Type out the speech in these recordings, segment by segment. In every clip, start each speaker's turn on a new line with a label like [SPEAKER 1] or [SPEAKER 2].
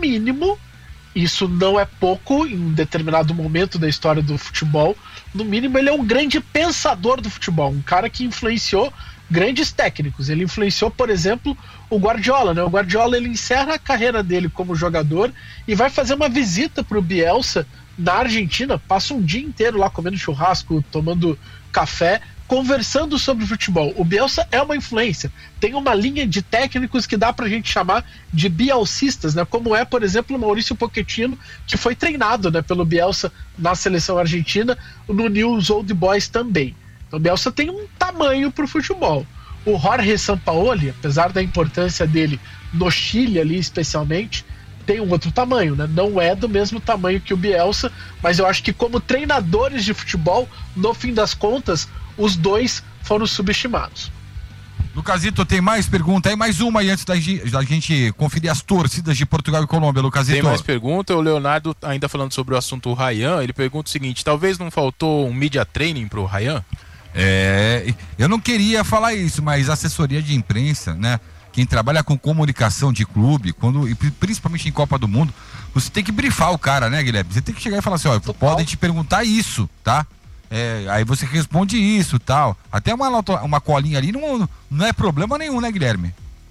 [SPEAKER 1] mínimo, isso não é pouco em um determinado momento da história do futebol, no mínimo ele é um grande pensador do futebol, um cara que influenciou grandes técnicos. Ele influenciou, por exemplo, o Guardiola, né? O Guardiola, ele encerra a carreira dele como jogador e vai fazer uma visita para o Bielsa na Argentina, passa um dia inteiro lá comendo churrasco, tomando café, conversando sobre futebol. O Bielsa é uma influência, tem uma linha de técnicos que dá pra gente chamar de bielcistas, né? Como é, por exemplo, o Maurício Pochettino, que foi treinado, né, pelo Bielsa na seleção argentina, no News Old Boys também. Então o Bielsa tem um tamanho pro futebol. O Jorge Sampaoli, apesar da importância dele no Chile ali especialmente, tem um outro tamanho, né? Não é do mesmo tamanho que o Bielsa, mas eu acho que como treinadores de futebol, no fim das contas, os dois foram subestimados.
[SPEAKER 2] Lucasito, tem mais pergunta aí? Mais uma aí antes da gente conferir as torcidas de Portugal e Colômbia, Lucasito.
[SPEAKER 3] Tem mais pergunta. O Leonardo, ainda falando sobre o assunto Ryan, ele pergunta o seguinte: talvez não faltou um media training pro Ryan?
[SPEAKER 2] Eu não queria falar isso, mas a assessoria de imprensa, né? Quem trabalha com comunicação de clube, e principalmente em Copa do Mundo, você tem que brifar o cara, né, Guilherme? Você tem que chegar e falar assim, ó, podem te perguntar isso, tá? Aí você responde isso, tal. Até uma colinha ali não é problema nenhum, né, Guilherme?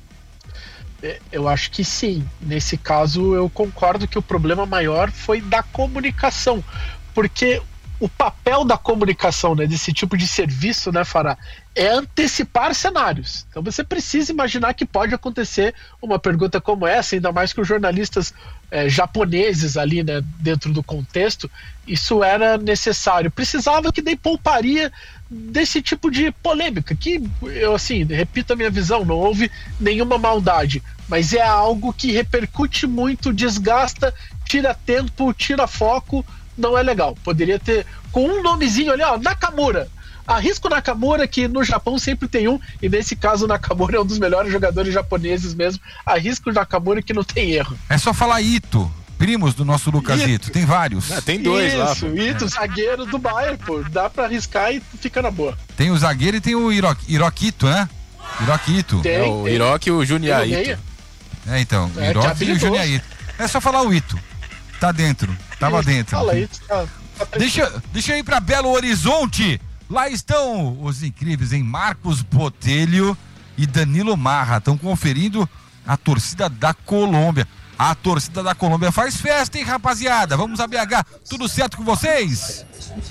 [SPEAKER 1] Eu acho que sim. Nesse caso, eu concordo que o problema maior foi da comunicação, porque o papel da comunicação, né, desse tipo de serviço, né, Fará, é antecipar cenários. Então você precisa imaginar que pode acontecer uma pergunta como essa, ainda mais com jornalistas japoneses ali, né, dentro do contexto. Isso era necessário. Precisava, que daí pouparia desse tipo de polêmica, que eu, assim, repito a minha visão, não houve nenhuma maldade, mas é algo que repercute muito, desgasta, tira tempo, tira foco. Não é legal. Poderia ter com um nomezinho ali, ó, Nakamura. Arrisca o Nakamura, que no Japão sempre tem um, e nesse caso o Nakamura é um dos melhores jogadores japoneses mesmo. Arrisca o Nakamura, que não tem erro.
[SPEAKER 2] É só falar Ito, primos do nosso Lucasito. Tem vários.
[SPEAKER 3] Tem dois lá.
[SPEAKER 1] Isso, Ito, zagueiro do Bayern, pô. Dá pra arriscar e fica na boa.
[SPEAKER 2] Tem o zagueiro e tem o Hiroquito, né? Hiroquito.
[SPEAKER 3] O Hiroki e o Junior Ito.
[SPEAKER 2] Então, Hiroki e o Junior Ito. É só falar o Ito. Tá dentro. Tava dentro.
[SPEAKER 1] Fala aí, tá
[SPEAKER 2] Deixa eu ir pra Belo Horizonte. Lá estão os incríveis, hein? Marcos Botelho e Danilo Marra. Estão conferindo a torcida da Colômbia. A torcida da Colômbia faz festa, hein, rapaziada? Vamos a BH. Tudo certo com vocês?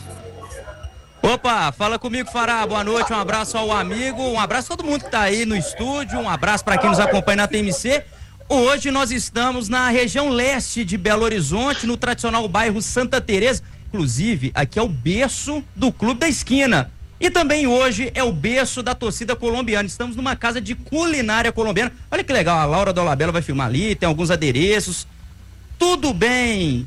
[SPEAKER 4] Opa, fala comigo, Fará. Boa noite, um abraço ao amigo, um abraço a todo mundo que tá aí no estúdio, um abraço para quem nos acompanha na TMC. Hoje nós estamos na região leste de Belo Horizonte, no tradicional bairro Santa Teresa. Inclusive, aqui é o berço do Clube da Esquina. E também hoje é o berço da torcida colombiana. Estamos numa casa de culinária colombiana. Olha que legal, a Laura Dolabella vai filmar ali, tem alguns adereços. Tudo bem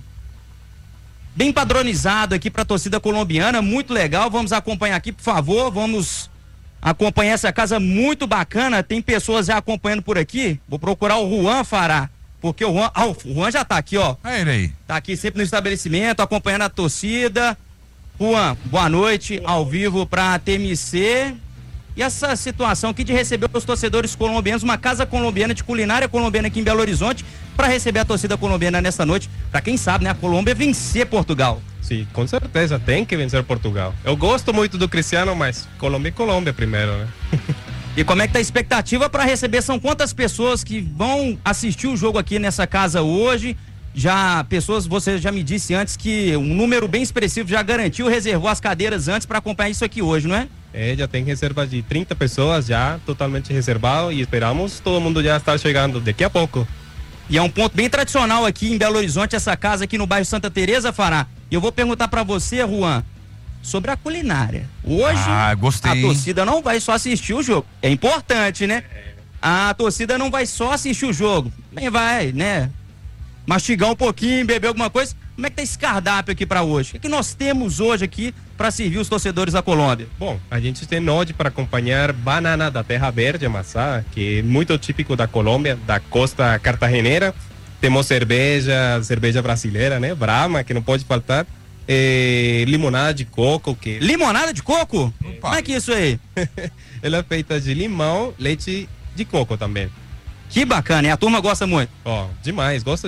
[SPEAKER 4] padronizado aqui para a torcida colombiana, muito legal. Vamos acompanhar aqui, por favor, vamos acompanhar essa casa muito bacana. Tem pessoas já acompanhando por aqui. Vou procurar o Juan Fará, porque o Juan já tá aqui, ó.
[SPEAKER 2] É ele aí.
[SPEAKER 4] Tá aqui sempre no estabelecimento, acompanhando a torcida. Juan, boa noite, ao vivo pra TMC. E essa situação aqui de receber os torcedores colombianos, uma casa colombiana de culinária colombiana aqui em Belo Horizonte, para receber a torcida colombiana nessa noite. Para quem sabe, né, a Colômbia vencer Portugal.
[SPEAKER 5] Sim, com certeza, tem que vencer Portugal. Eu gosto muito do Cristiano, mas Colômbia é Colômbia primeiro, né?
[SPEAKER 4] E como é que tá a expectativa para receber? São quantas pessoas que vão assistir o jogo aqui nessa casa hoje? Já pessoas, você já me disse antes que um número bem expressivo já garantiu, reservou as cadeiras antes para acompanhar isso aqui hoje, não é?
[SPEAKER 5] Já tem reserva de 30 pessoas já totalmente reservado e esperamos todo mundo já estar chegando daqui a pouco.
[SPEAKER 4] E é um ponto bem tradicional aqui em Belo Horizonte, essa casa aqui no bairro Santa Teresa, Fará. E eu vou perguntar para você, Juan, sobre a culinária. Hoje,
[SPEAKER 2] gostei,
[SPEAKER 4] a torcida não vai só assistir o jogo. É importante, né? A torcida não vai só assistir o jogo. Nem vai, né? Mastigar um pouquinho, beber alguma coisa. Como é que tá esse cardápio aqui para hoje? O que nós temos hoje aqui para servir os torcedores da Colômbia?
[SPEAKER 5] Bom, a gente tem hoje para acompanhar banana da terra verde amassada, que é muito típico da Colômbia, da costa cartagenera. Temos cerveja brasileira, né? Brahma, que não pode faltar. Limonada de coco.
[SPEAKER 4] Limonada de coco?
[SPEAKER 5] Opa.
[SPEAKER 4] Como é que é isso aí?
[SPEAKER 5] Ela é feita de limão, leite de coco também.
[SPEAKER 4] Que bacana, e a turma gosta muito?
[SPEAKER 5] Demais, gosta